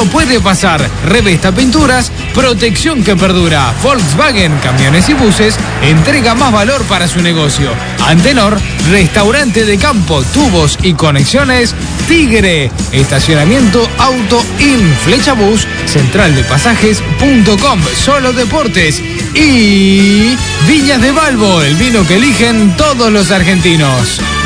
puede pasar. Revesta Pinturas, protección que perdura. Volkswagen, camiones y buses, entrega más valor para su negocio. Antenor, restaurante de campo, tubos y conexiones. Tigre, estacionamiento Auto In, Flechabús, centraldepasajes.com, Solo Deportes y Viñas de Balbo, el vino que eligen todos los argentinos.